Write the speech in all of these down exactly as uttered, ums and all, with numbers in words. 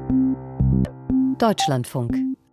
Deutschlandfunk.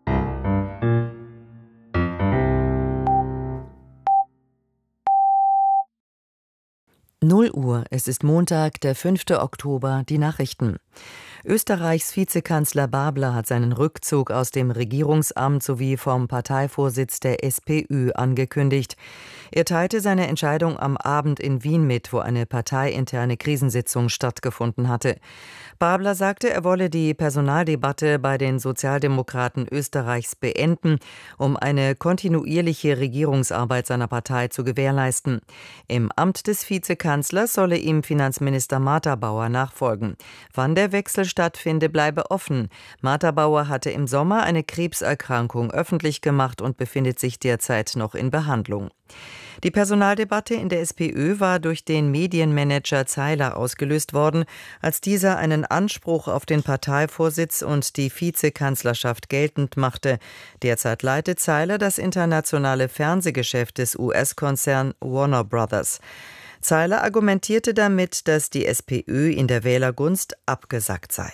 null Uhr, es ist Montag, der fünfte Oktober, die Nachrichten. Österreichs Vizekanzler Babler hat seinen Rückzug aus dem Regierungsamt sowie vom Parteivorsitz der SPÖ angekündigt. Er teilte seine Entscheidung am Abend in Wien mit, wo eine parteiinterne Krisensitzung stattgefunden hatte. Babler sagte, er wolle die Personaldebatte bei den Sozialdemokraten Österreichs beenden, um eine kontinuierliche Regierungsarbeit seiner Partei zu gewährleisten. Im Amt des Vizekanzlers solle ihm Finanzminister Martha Bauer nachfolgen. Wann der Wechsel stattfinde, bleibe offen. Martha Bauer hatte im Sommer eine Krebserkrankung öffentlich gemacht und befindet sich derzeit noch in Behandlung. Die Personaldebatte in der SPÖ war durch den Medienmanager Zeiler ausgelöst worden, als dieser einen Anspruch auf den Parteivorsitz und die Vizekanzlerschaft geltend machte. Derzeit leitet Zeiler das internationale Fernsehgeschäft des U S-Konzerns Warner Brothers. Zeiler argumentierte damit, dass die SPÖ in der Wählergunst abgesackt sei.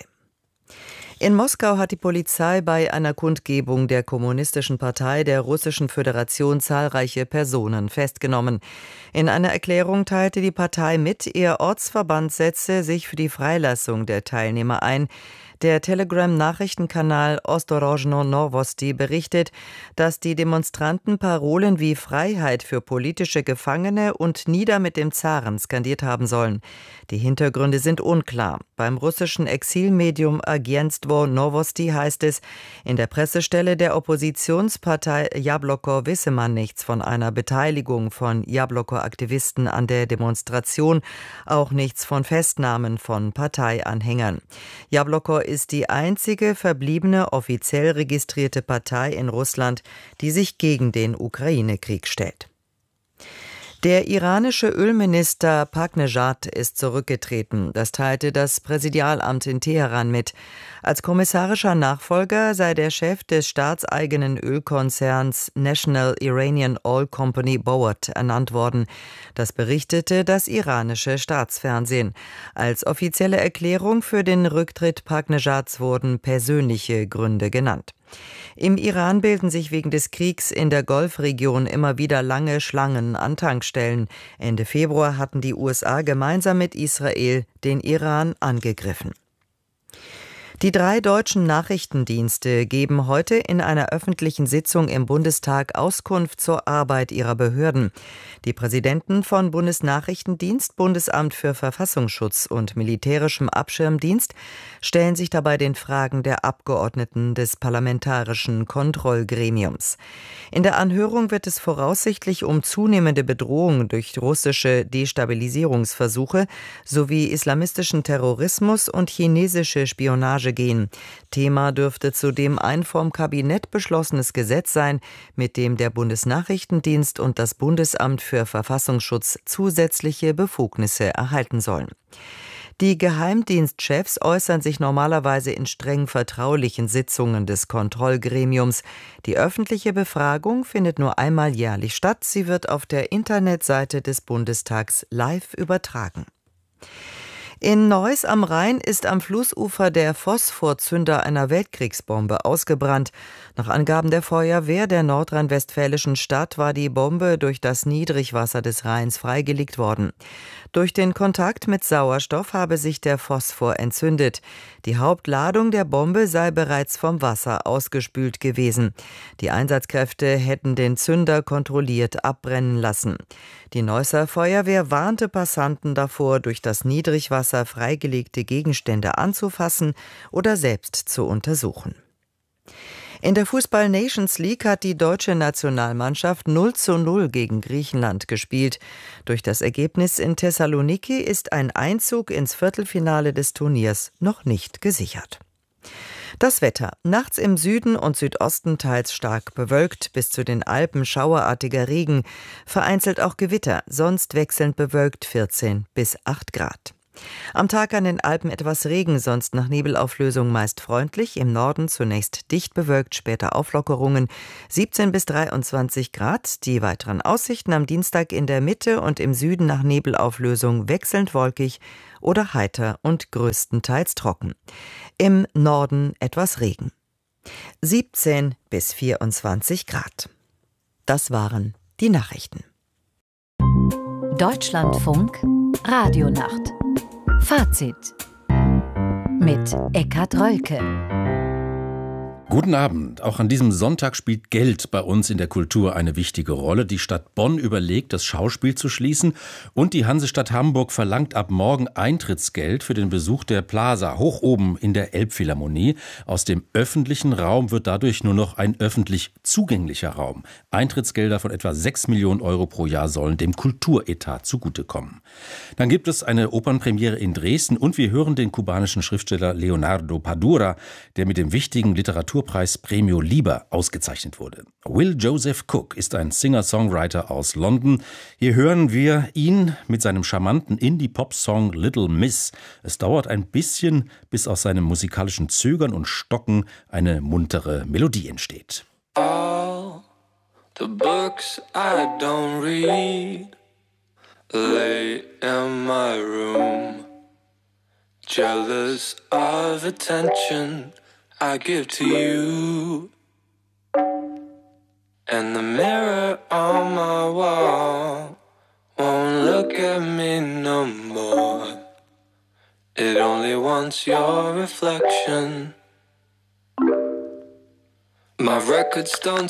In Moskau hat die Polizei bei einer Kundgebung der Kommunistischen Partei der Russischen Föderation zahlreiche Personen festgenommen. In einer Erklärung teilte die Partei mit, ihr Ortsverband setze sich für die Freilassung der Teilnehmer ein. Der Telegram-Nachrichtenkanal Ostorozhno Novosti berichtet, dass die Demonstranten Parolen wie Freiheit für politische Gefangene und Nieder mit dem Zaren skandiert haben sollen. Die Hintergründe sind unklar. Beim russischen Exilmedium Agentstvo Novosti heißt es, in der Pressestelle der Oppositionspartei Jabloko wisse man nichts von einer Beteiligung von Jabloko-Aktivisten an der Demonstration, auch nichts von Festnahmen von Parteianhängern. Jabloko ist die einzige verbliebene offiziell registrierte Partei in Russland, die sich gegen den Ukraine-Krieg stellt. Der iranische Ölminister Paknejad ist zurückgetreten. Das teilte das Präsidialamt in Teheran mit. Als kommissarischer Nachfolger sei der Chef des staatseigenen Ölkonzerns National Iranian Oil Company Board ernannt worden. Das berichtete das iranische Staatsfernsehen. Als offizielle Erklärung für den Rücktritt Paknejads wurden persönliche Gründe genannt. Im Iran bilden sich wegen des Kriegs in der Golfregion immer wieder lange Schlangen an Tankstellen. Ende Februar hatten die U S A gemeinsam mit Israel den Iran angegriffen. Die drei deutschen Nachrichtendienste geben heute in einer öffentlichen Sitzung im Bundestag Auskunft zur Arbeit ihrer Behörden. Die Präsidenten von Bundesnachrichtendienst, Bundesamt für Verfassungsschutz und Militärischem Abschirmdienst stellen sich dabei den Fragen der Abgeordneten des Parlamentarischen Kontrollgremiums. In der Anhörung wird es voraussichtlich um zunehmende Bedrohungen durch russische Destabilisierungsversuche sowie islamistischen Terrorismus und chinesische Spionage gehen. Thema dürfte zudem ein vom Kabinett beschlossenes Gesetz sein, mit dem der Bundesnachrichtendienst und das Bundesamt für Verfassungsschutz zusätzliche Befugnisse erhalten sollen. Die Geheimdienstchefs äußern sich normalerweise in streng vertraulichen Sitzungen des Kontrollgremiums. Die öffentliche Befragung findet nur einmal jährlich statt. Sie wird auf der Internetseite des Bundestags live übertragen. In Neuss am Rhein ist am Flussufer der Phosphorzünder einer Weltkriegsbombe ausgebrannt. Nach Angaben der Feuerwehr der nordrhein-westfälischen Stadt war die Bombe durch das Niedrigwasser des Rheins freigelegt worden. Durch den Kontakt mit Sauerstoff habe sich der Phosphor entzündet. Die Hauptladung der Bombe sei bereits vom Wasser ausgespült gewesen. Die Einsatzkräfte hätten den Zünder kontrolliert abbrennen lassen. Die Neusser Feuerwehr warnte Passanten davor, durch das Niedrigwasser freigelegte Gegenstände anzufassen oder selbst zu untersuchen. In der Fußball-Nations League hat die deutsche Nationalmannschaft null zu null gegen Griechenland gespielt. Durch das Ergebnis in Thessaloniki ist ein Einzug ins Viertelfinale des Turniers noch nicht gesichert. Das Wetter. Nachts im Süden und Südosten teils stark bewölkt, bis zu den Alpen schauerartiger Regen, vereinzelt auch Gewitter, sonst wechselnd bewölkt vierzehn bis acht Grad. Am Tag an den Alpen etwas Regen, sonst nach Nebelauflösung meist freundlich. Im Norden zunächst dicht bewölkt, später Auflockerungen, siebzehn bis dreiundzwanzig Grad. Die weiteren Aussichten am Dienstag in der Mitte und im Süden nach Nebelauflösung wechselnd wolkig oder heiter und größtenteils trocken. Im Norden etwas Regen. siebzehn bis vierundzwanzig Grad. Das waren die Nachrichten. Deutschlandfunk Radionacht. Fazit mit Eckhard Rölke. Guten Abend. Auch an diesem Sonntag spielt Geld bei uns in der Kultur eine wichtige Rolle. Die Stadt Bonn überlegt, das Schauspiel zu schließen und die Hansestadt Hamburg verlangt ab morgen Eintrittsgeld für den Besuch der Plaza hoch oben in der Elbphilharmonie. Aus dem öffentlichen Raum wird dadurch nur noch ein öffentlich zugänglicher Raum. Eintrittsgelder von etwa sechs Millionen Euro pro Jahr sollen dem Kulturetat zugutekommen. Dann gibt es eine Opernpremiere in Dresden und wir hören den kubanischen Schriftsteller Leonardo Padura, der mit dem wichtigen Literatur Preis Premio Liber ausgezeichnet wurde. Will Joseph Cook ist ein Singer-Songwriter aus London. Hier hören wir ihn mit seinem charmanten Indie-Pop-Song Little Miss. Es dauert ein bisschen, bis aus seinem musikalischen Zögern und Stocken eine muntere Melodie entsteht. All the books I don't read lay in my room, jealous of attention I give to you, and the mirror on my wall won't look at me no more. It only wants your reflection. My records don't